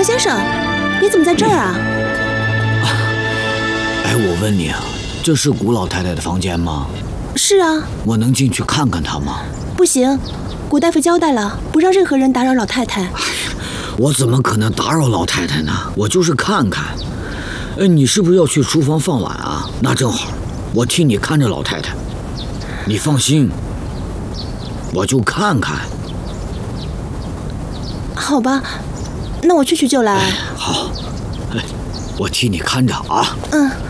先生，你怎么在这儿啊？ 哎，我问你啊，这是古老太太的房间吗？ 是啊。 我能进去看看她吗？ 不行，古大夫交代了，不让任何人打扰老太太。 我怎么可能打扰老太太呢？我就是看看。你是不是要去厨房放碗啊？那正好，我替你看着老太太。你放心，我就看看。 好吧，那我去就来。 好，我替你看着啊。 嗯。